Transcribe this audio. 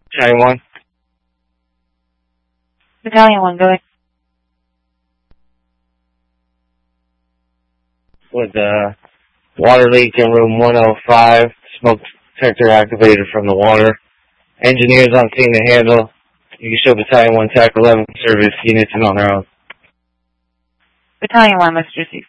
Battalion 1. Battalion 1, go ahead. With water leak in room 105, smoke detector activated from the water. Engineers on scene to handle. You can show Battalion 1 TAC 11 service units and on their own. Battalion 1 must receive.